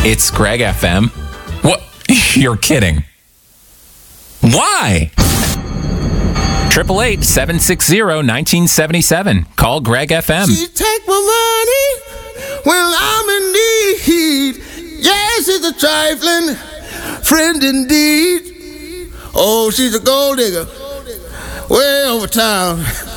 It's Greg FM. What? You're kidding. Why? 888-760-1977. Call Greg FM. She take my money when I'm in need. Yes, it's a trifling friend indeed. Oh, she's a gold digger way over town.